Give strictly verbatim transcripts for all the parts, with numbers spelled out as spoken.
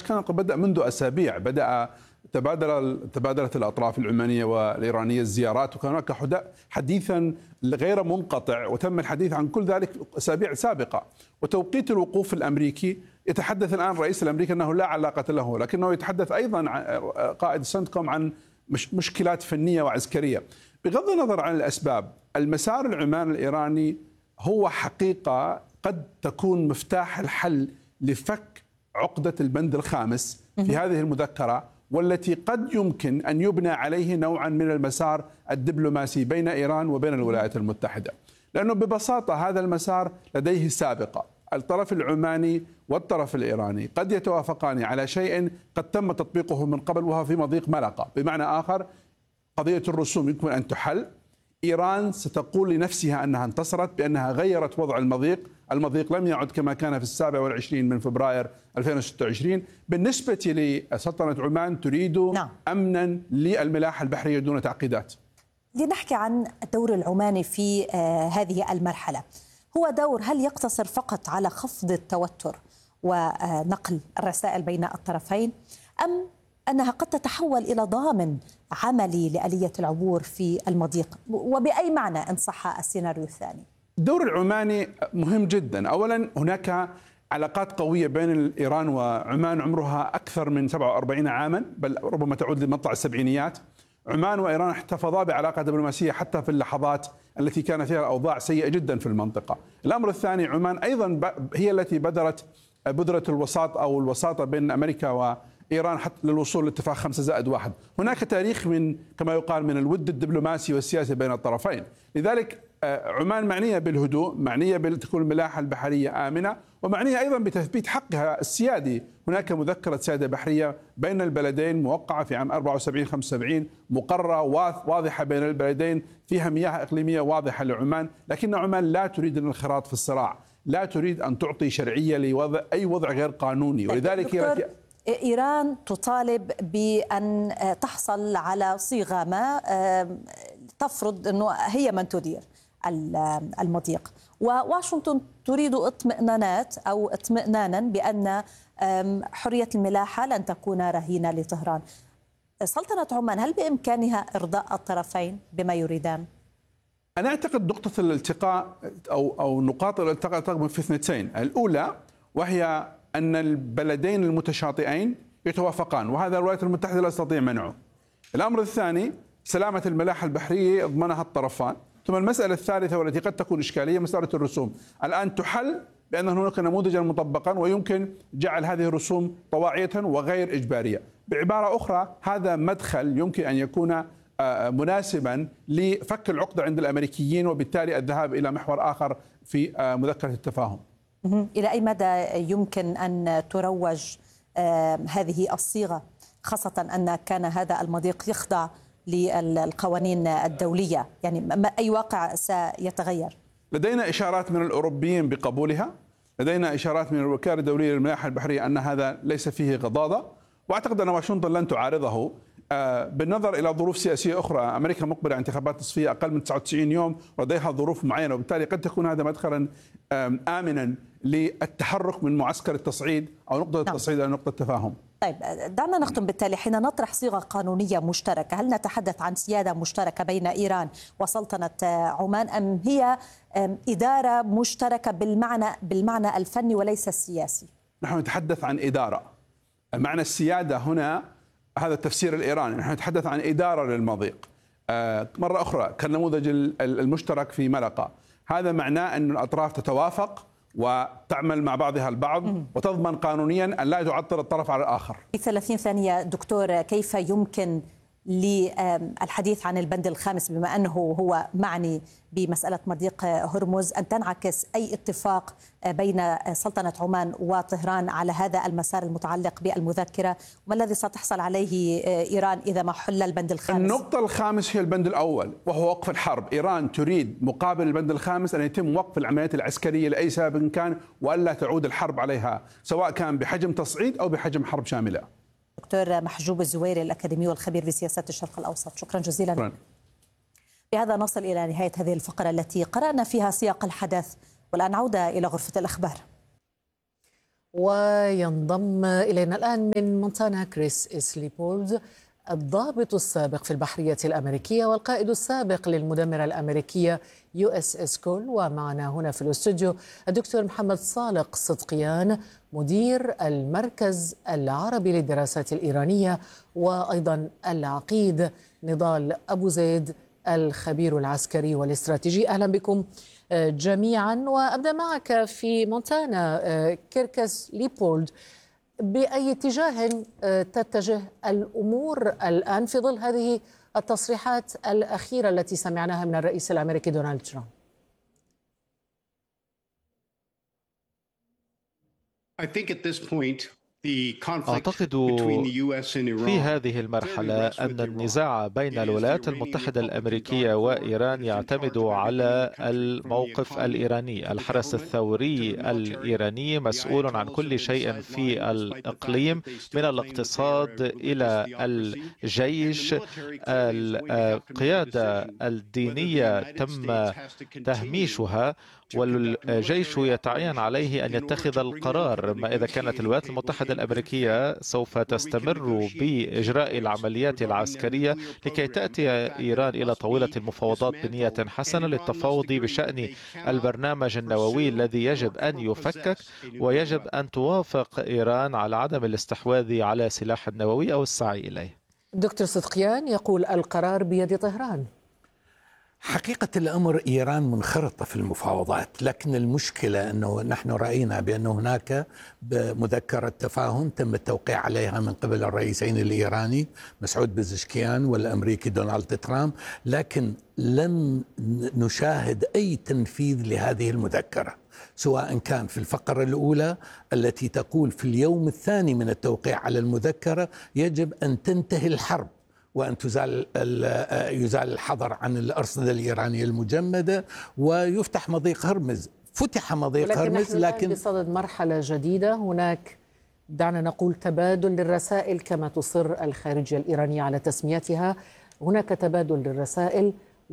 كان قد بدأ منذ أسابيع. بدأ تبادل تبادلت الأطراف العمانية والإيرانية الزيارات، وكان هناك حديثا غير منقطع، وتم الحديث عن كل ذلك أسابيع سابقة. وتوقيت الوقوف الأمريكي، يتحدث الآن الرئيس الأمريكي أنه لا علاقة له، لكنه يتحدث أيضا قائد سنتكوم عن مش مشكلات فنية وعسكرية. بغض النظر عن الأسباب، المسار العماني الإيراني هو حقيقة قد تكون مفتاح الحل لفك عقدة البند الخامس في هذه المذكرة، والتي قد يمكن أن يبنى عليه نوعا من المسار الدبلوماسي بين إيران وبين الولايات المتحدة. لأنه ببساطة هذا المسار لديه سابقة. الطرف العماني والطرف الإيراني قد يتوافقان على شيء قد تم تطبيقه من قبل، وهو في مضيق ملقا. بمعنى آخر، قضية الرسوم يمكن أن تحل. إيران ستقول لنفسها أنها انتصرت بأنها غيرت وضع المضيق. المضيق لم يعد كما كان في السابع والعشرين من فبراير ألفين وستة وعشرين. بالنسبة لسلطنة عمان تريد نعم. أمنا للملاحة البحرية دون تعقيدات. لنحكي عن الدور العماني في آه هذه المرحلة. هو دور هل يقتصر فقط على خفض التوتر ونقل الرسائل بين الطرفين، أم أنها قد تتحول إلى ضامن عملي لآلية العبور في المضيق؟ وبأي معنى إن صح السيناريو الثاني؟ الدور العماني مهم جدا. أولا، هناك علاقات قوية بين إيران وعمان عمرها أكثر من سبعة وأربعين عاما، بل ربما تعود لمطلع السبعينيات. عمان وإيران احتفظا بعلاقة دبلوماسية حتى في اللحظات التي كان فيها الأوضاع سيئة جدا في المنطقة. الأمر الثاني، عمان أيضا هي التي بدرت بذرة الوساط أو الوساطة بين أمريكا وإيران حتى للوصول لاتفاق خمسة زائد واحد. هناك تاريخ من كما يقال من الود الدبلوماسي والسياسي بين الطرفين. لذلك عمان معنية بالهدوء، معنية بتكون الملاحة البحرية آمنة، ومعنية أيضا بتثبيت حقها السيادي. هناك مذكرة سيادة بحرية بين البلدين موقعة في عام أربعة وسبعين خمسة وسبعين، مقررة واضحة بين البلدين، فيها مياه إقليمية واضحة لعمان. لكن عمان لا تريد الانخراط في الصراع، لا تريد أن تعطي شرعية لوضع أي وضع غير قانوني. ولذلك هي إيران تطالب بأن تحصل على صيغة ما تفرض أنه هي من تدير المضيق، وواشنطن تريد اطمئنانات أو اطمئنانا بأن حرية الملاحة لن تكون رهينة لطهران. سلطنة عمان هل بإمكانها إرضاء الطرفين بما يريدان؟ أنا أعتقد نقطة الالتقاء أو أو نقاط الالتقاء تقوم في اثنتين. الأولى وهي أن البلدين المتشاطئين يتوافقان، وهذا الولايات المتحدة لا تستطيع منعه. الأمر الثاني، سلامة الملاحة البحرية يضمنها الطرفان. ثم المسألة الثالثة والتي قد تكون إشكالية، مسألة الرسوم. الآن تحل بأن هناك نموذجا مطبقا، ويمكن جعل هذه الرسوم طواعية وغير إجبارية. بعبارة أخرى، هذا مدخل يمكن أن يكون مناسبا لفك العقدة عند الأمريكيين، وبالتالي الذهاب إلى محور آخر في مذكرة التفاهم. إلى أي مدى يمكن أن تروج هذه الصيغة، خاصة أن كان هذا المضيق يخضع للقوانين الدولية؟ يعني أي واقع سيتغير؟ لدينا إشارات من الأوروبيين بقبولها، لدينا إشارات من الوكالة الدولية للملاحة البحرية أن هذا ليس فيه غضاضة، وأعتقد أن واشنطن لن تعارضه. بالنظر إلى ظروف سياسية أخرى، أمريكا مقبلة على انتخابات تصفية أقل من تسعة وتسعين يوم، ولديها ظروف معينة، وبالتالي قد تكون هذا مدخلا آمنا للتحرك من معسكر التصعيد أو نقطة التصعيد إلى نقطة التفاهم. طيب، دعنا نختم بالتالي. حين نطرح صيغة قانونية مشتركة، هل نتحدث عن سيادة مشتركة بين إيران وسلطنة عمان، أم هي إدارة مشتركة بالمعنى بالمعنى الفني وليس السياسي؟ نحن نتحدث عن إدارة. معنى السيادة هنا هذا التفسير الإيراني، نحن نتحدث عن إدارة للمضيق. مرة أخرى، كالنموذج المشترك في ملقا، هذا معناه أن الأطراف تتوافق وتعمل مع بعضها البعض وتضمن قانونيا أن لا تعطل الطرف على الآخر. في ثلاثين ثانية دكتور، كيف يمكن للحديث عن البند الخامس، بما أنه هو معني بمسألة مضيق هرمز، أن تنعكس أي اتفاق بين سلطنة عمان وطهران على هذا المسار المتعلق بالمذكرة؟ ما الذي ستحصل عليه إيران إذا ما حل البند الخامس؟ النقطة الخامس هي البند الأول، وهو وقف الحرب. إيران تريد مقابل البند الخامس أن يتم وقف العمليات العسكرية لأي سبب كان، وألا تعود الحرب عليها، سواء كان بحجم تصعيد أو بحجم حرب شاملة. دكتور محجوب الزويري، الأكاديمي والخبير في سياسات الشرق الأوسط، شكرا جزيلا. شكرا. بهذا نصل إلى نهاية هذه الفقرة التي قرأنا فيها سياق الحدث، والآن عودة إلى غرفة الأخبار. وينضم إلينا الآن من مونتانا كريس إسليبولد، الضابط السابق في البحرية الأمريكية والقائد السابق للمدمرة الأمريكية يو إس إس كول. ومعنا هنا في الاستوديو الدكتور محمد صالح صدقيان، مدير المركز العربي للدراسات الإيرانية، وأيضا العقيد نضال أبو زيد الخبير العسكري والاستراتيجي. أهلا بكم جميعا. وأبدأ معك في مونتانا كيركس ليبولد، بأي اتجاه تتجه الأمور الآن في ظل هذه التصريحات الأخيرة التي سمعناها من الرئيس الأمريكي دونالد ترامب؟ I think at this point أعتقد في هذه المرحلة أن النزاع بين الولايات المتحدة الأمريكية وإيران يعتمد على الموقف الإيراني. الحرس الثوري الإيراني مسؤول عن كل شيء في الإقليم، من الاقتصاد إلى الجيش. القيادة الدينية تم تهميشها، والجيش يتعين عليه أن يتخذ القرار. ما إذا كانت الولايات المتحدة الأمريكية سوف تستمر بإجراء العمليات العسكرية لكي تأتي إيران إلى طاولة المفاوضات بنية حسنة للتفاوض بشأن البرنامج النووي الذي يجب أن يفكك، ويجب أن توافق إيران على عدم الاستحواذ على سلاح النووي أو السعي إليه. دكتور صدقيان يقول القرار بيد طهران. حقيقة الأمر إيران منخرطة في المفاوضات، لكن المشكلة أنه نحن رأينا بأن هناك مذكرة تفاهم تم التوقيع عليها من قبل الرئيسين الإيراني مسعود بزشكيان والأمريكي دونالد ترامب، لكن لم نشاهد أي تنفيذ لهذه المذكرة، سواء كان في الفقرة الأولى التي تقول في اليوم الثاني من التوقيع على المذكرة يجب أن تنتهي الحرب وأن تزال يزال الحظر عن الأرصدة الإيرانية المجمدة ويفتح مضيق هرمز. فتح مضيق هرمز، لكن بصدد مرحلة جديدة. هناك دعنا نقول تبادل للرسائل كما تصر الخارجية الإيرانية على تسميتها. هناك تبادل للرسائل،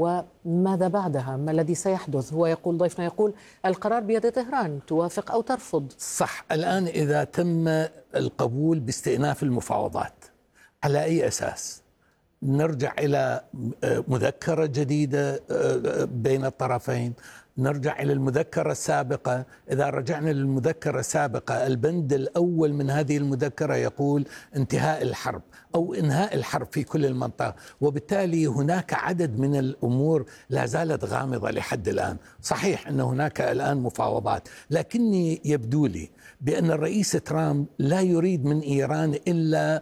وماذا بعدها؟ ما الذي سيحدث؟ هو يقول، ضيفنا يقول القرار بيد طهران، توافق أو ترفض. صح. الآن إذا تم القبول باستئناف المفاوضات، على أي أساس؟ نرجع إلى مذكرة جديدة بين الطرفين؟ نرجع إلى المذكرة السابقة؟ إذا رجعنا للمذكرة السابقة، البند الأول من هذه المذكرة يقول انتهاء الحرب أو إنهاء الحرب في كل المنطقة، وبالتالي هناك عدد من الأمور لا زالت غامضة لحد الآن. صحيح أن هناك الآن مفاوضات، لكني يبدو لي بأن الرئيس ترامب لا يريد من إيران إلا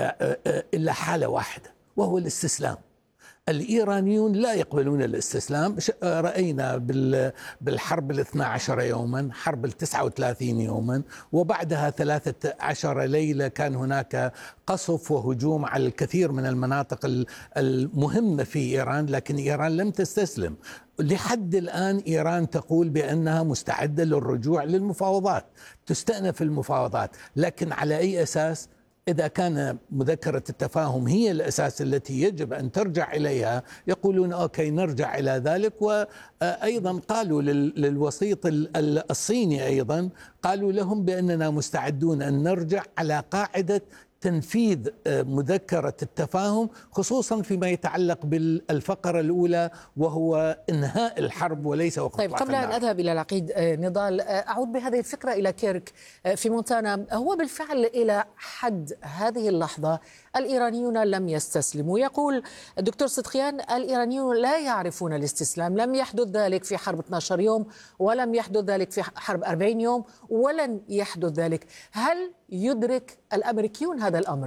إلا حالة واحدة، وهو الاستسلام. الإيرانيون لا يقبلون الاستسلام. رأينا بالحرب الاثنى عشر يوما، حرب التسعة وثلاثين يوما، وبعدها ثلاثة عشر ليلة كان هناك قصف وهجوم على الكثير من المناطق المهمة في إيران، لكن إيران لم تستسلم. لحد الآن إيران تقول بأنها مستعدة للرجوع للمفاوضات، تستأنف المفاوضات، لكن على أي أساس؟ إذا كان مذكرة التفاهم هي الأساس التي يجب أن ترجع إليها، يقولون أوكي نرجع إلى ذلك. وأيضا قالوا للوسيط الصيني، أيضا قالوا لهم بأننا مستعدون أن نرجع على قاعدة تنفيذ مذكرة التفاهم، خصوصا فيما يتعلق بالفقرة الأولى وهو إنهاء الحرب وليس وقف. طيب، قبل أن أذهب إلى العقيد نضال، أعود بهذه الفكرة إلى كيرك في مونتانا. هو بالفعل إلى حد هذه اللحظة الإيرانيون لم يستسلموا. يقول الدكتور صدقيان الإيرانيون لا يعرفون الاستسلام، لم يحدث ذلك في حرب اثني عشر يوم، ولم يحدث ذلك في حرب أربعين يوم، ولن يحدث ذلك. هل يدرك الأمريكيون هذا الأمر؟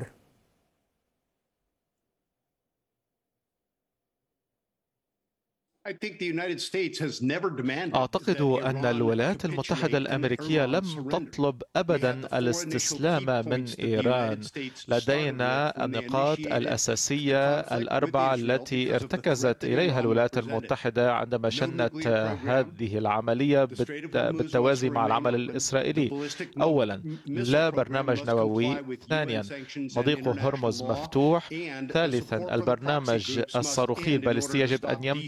أعتقد أن الولايات المتحدة الأمريكية لم تطلب أبدا الاستسلام من إيران. لدينا النقاط الأساسية الأربعة التي ارتكزت إليها الولايات المتحدة عندما شنت هذه العملية بالتوازي مع العمل الإسرائيلي. أولا، لا برنامج نووي. ثانيا، مضيق هرمز مفتوح. ثالثا، البرنامج الصاروخي البالستي يجب أن يمتثل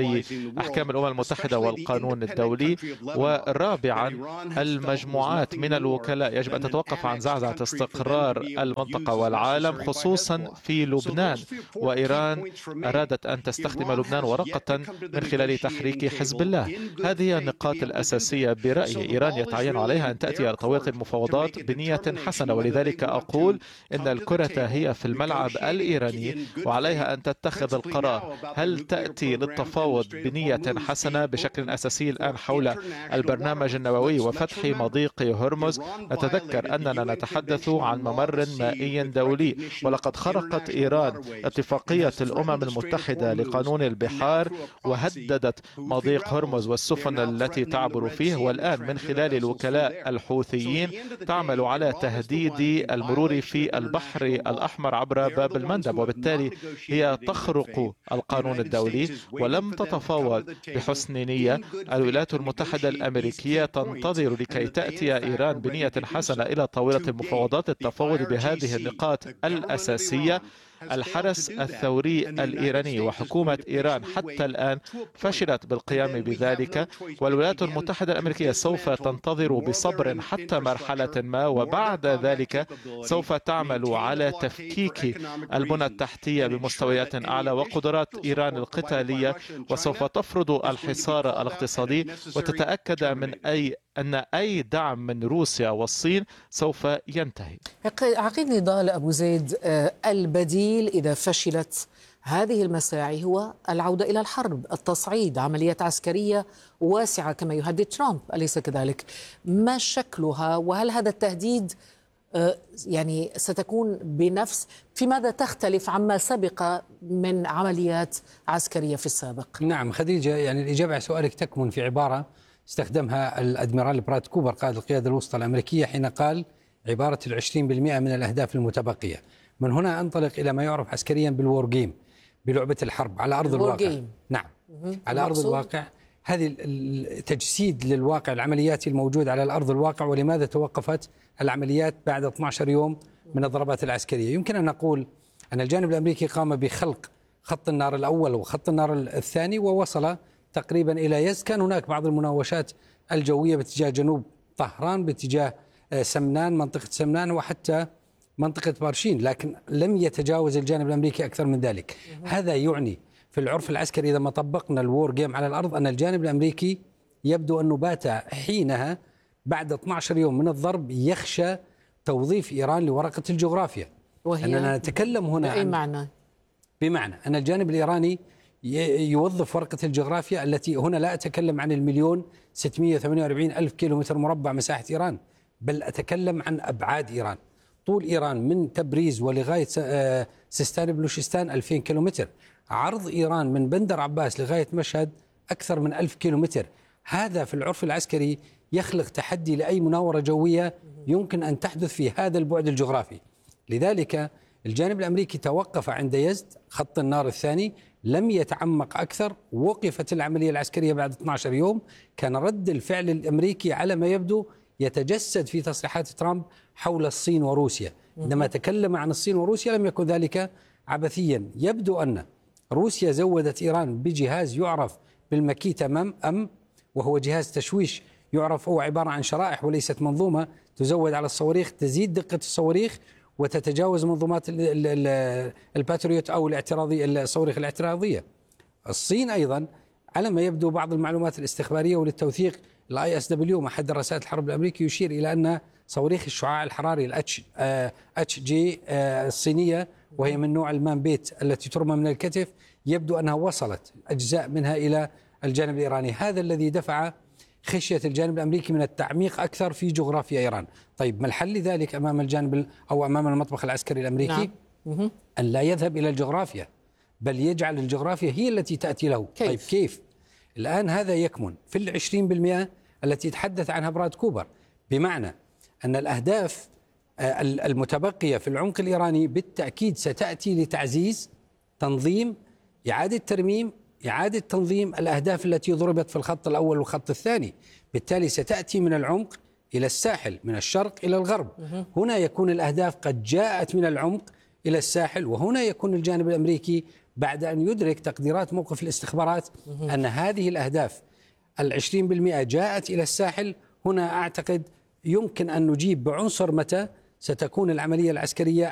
الدولي أحكام الأمم المتحدة والقانون الدولي. ورابعا المجموعات من الوكلاء يجب أن تتوقف عن زعزعة استقرار المنطقة والعالم، خصوصا في لبنان. وإيران أرادت أن تستخدم لبنان ورقة من خلال تحريك حزب الله. هذه هي النقاط الأساسية برأيي. إيران يتعين عليها أن تأتي إلى طاولة المفاوضات بنية حسنة، ولذلك أقول إن الكرة هي في الملعب الإيراني وعليها أن تتخذ القرار. هل تأتي للتفاوض بنية حسنة بشكل أساسي الآن حول البرنامج النووي وفتح مضيق هرمز؟ نتذكر أننا نتحدث عن ممر مائي دولي، ولقد خرقت إيران اتفاقية الأمم المتحدة لقانون البحار وهددت مضيق هرمز والسفن التي تعبر فيه، والآن من خلال الوكلاء الحوثيين تعمل على تهديد المرور في البحر الأحمر عبر باب المندب، وبالتالي هي تخرق القانون الدولي ولم تتفاوض بحسن نية. الولايات المتحدة الأمريكية تنتظر لكي تأتي إيران بنية حسنة إلى طاولة المفاوضات التفاوض بهذه النقاط الأساسية. الحرس الثوري الإيراني وحكومة إيران حتى الآن فشلت بالقيام بذلك، والولايات المتحدة الأمريكية سوف تنتظر بصبر حتى مرحلة ما، وبعد ذلك سوف تعمل على تفكيك البنى التحتية بمستويات أعلى وقدرات إيران القتالية، وسوف تفرض الحصار الاقتصادي وتتأكد من أي أن أي دعم من روسيا والصين سوف ينتهي. عقيد نضال أبو زيد، البديل إذا فشلت هذه المساعي هو العودة إلى الحرب، التصعيد، عمليات عسكرية واسعة كما يهدد ترامب، أليس كذلك؟ ما شكلها، وهل هذا التهديد يعني ستكون بنفس، في ماذا تختلف عما سبق من عمليات عسكرية في السابق؟ نعم خديجة، يعني الإجابة على سؤالك تكمن في عبارة استخدمها الأدميرال براد كوبر قائد القيادة الوسطى الأمريكية حين قال عبارة العشرين بالمئة من الأهداف المتبقية. من هنا أنطلق إلى ما يعرف عسكريا بالوور جيم، بلعبة الحرب على أرض الواقع. جيم. نعم على أرض الواقع، هذه التجسيد للواقع العملياتي الموجود على الأرض الواقع. ولماذا توقفت العمليات بعد اثني عشر يوم من الضربات العسكرية؟ يمكن أن نقول أن الجانب الأمريكي قام بخلق خط النار الأول وخط النار الثاني ووصل تقريبا إلى يزد. كان هناك بعض المناوشات الجوية باتجاه جنوب طهران، باتجاه سمنان، منطقة سمنان، وحتى منطقة بارشين، لكن لم يتجاوز الجانب الأمريكي أكثر من ذلك. هذا يعني في العرف العسكري إذا ما طبقنا الوور جيم على الأرض أن الجانب الأمريكي يبدو أنه بات حينها بعد اثني عشر يوم من الضرب يخشى توظيف إيران لورقة الجغرافيا. وهي أننا نتكلم هنا بأي معنى؟ بمعنى أن الجانب الإيراني يوظف ورقة الجغرافيا التي هنا لا أتكلم عن المليون ستمئة وثمانية وأربعين ألف كيلومتر مربع مساحة إيران، بل أتكلم عن أبعاد إيران. طول إيران من تبريز ولغاية سيستان بلوشستان ألفين كيلومتر، عرض إيران من بندر عباس لغاية مشهد أكثر من ألف كيلومتر. هذا في العرف العسكري يخلق تحدي لأي مناورة جوية يمكن أن تحدث في هذا البعد الجغرافي. لذلك الجانب الأمريكي توقف عند يزد خط النار الثاني، لم يتعمق أكثر، وقفت العملية العسكرية بعد اثني عشر يوم. كان رد الفعل الأمريكي على ما يبدو يتجسد في تصريحات ترامب حول الصين وروسيا. عندما تكلم عن الصين وروسيا لم يكن ذلك عبثيا. يبدو أن روسيا زودت إيران بجهاز يعرف بالمكيتا مام أم، وهو جهاز تشويش يعرف، هو عبارة عن شرائح وليست منظومة تزود على الصواريخ، تزيد دقة الصواريخ وتتجاوز منظومات الباتريوت أو الاعتراضي الصواريخ الاعتراضية. الصين أيضا على ما يبدو بعض المعلومات الاستخبارية وللتوثيق، الاي اس دبليو محد رسائل الحرب الامريكي يشير الى ان صواريخ الشعاع الحراري الاتش اتش جي الصينيه، وهي من نوع المان بيت التي ترمى من الكتف، يبدو انها وصلت اجزاء منها الى الجانب الايراني. هذا الذي دفع خشيه الجانب الامريكي من التعميق اكثر في جغرافيا ايران. طيب ما الحل لذلك امام الجانب او امام المطبخ العسكري الامريكي؟ نعم. ان لا يذهب الى الجغرافيا، بل يجعل الجغرافيا هي التي تاتي له. كيف؟ طيب كيف؟ الآن هذا يكمن في العشرين بالمئة التي يتحدث عنها براد كوبر، بمعنى أن الأهداف المتبقية في العمق الإيراني بالتأكيد ستأتي لتعزيز تنظيم، إعادة ترميم، إعادة تنظيم الأهداف التي ضربت في الخط الأول والخط الثاني. بالتالي ستأتي من العمق إلى الساحل، من الشرق إلى الغرب. هنا يكون الأهداف قد جاءت من العمق إلى الساحل، وهنا يكون الجانب الأمريكي بعد أن يدرك تقديرات موقف الاستخبارات أن هذه الأهداف العشرين بالمئة جاءت إلى الساحل. هنا أعتقد يمكن أن نجيب بعنصر متى ستكون العملية العسكرية